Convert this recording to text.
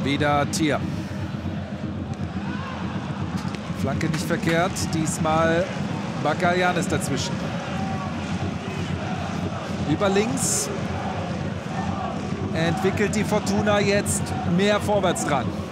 Wieder Thier. Flanke nicht verkehrt. Diesmal Bagalianis dazwischen. Über links entwickelt die Fortuna jetzt mehr Vorwärtsdrang.